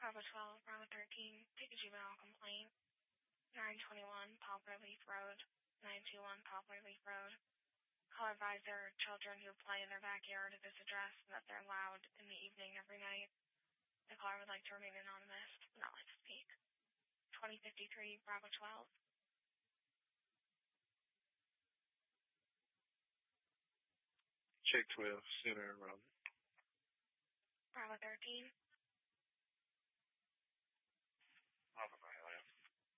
Bravo 12, Bravo 13, take a juvenile complaint. 921 Poplar Leaf Road, 921 Poplar Leaf Road. Call advisor, children who play in their backyard at this address and that they're loud in the evening every night. The caller would like to remain anonymous, but not like to speak. 2053 Bravo 12. Check 12, Center, Robert. Bravo 13.